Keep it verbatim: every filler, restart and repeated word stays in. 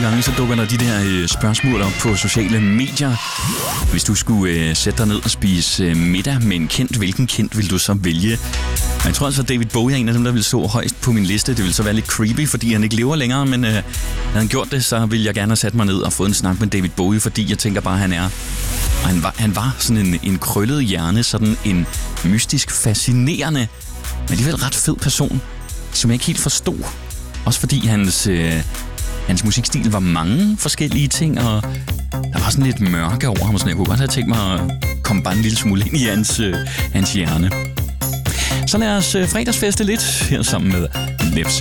nogle gange, så dukker der de der øh, spørgsmål op på sociale medier. Hvis du skulle øh, sætte dig ned og spise øh, middag med en kendt, hvilken kendt vil du så vælge? Og jeg tror altså, at David Bowie er en af dem, der vil stå højst på min liste. Det vil så være lidt creepy, fordi han ikke lever længere, men øh, havde han gjort det, så ville jeg gerne have sat mig ned og fået en snak med David Bowie, fordi jeg tænker bare, at han er... Og han var, han var sådan en, en krøllet hjerne, sådan en mystisk, fascinerende, men alligevel ret fed person, som jeg ikke helt forstod. Også fordi hans, øh, hans musikstil var mange forskellige ting, og der var sådan lidt mørke over ham, og sådan jeg kunne godt have tænkt mig at komme bare en lille smule ind i hans, øh, hans hjerne. Så lad os øh, fredagsfeste lidt her sammen med Nefs.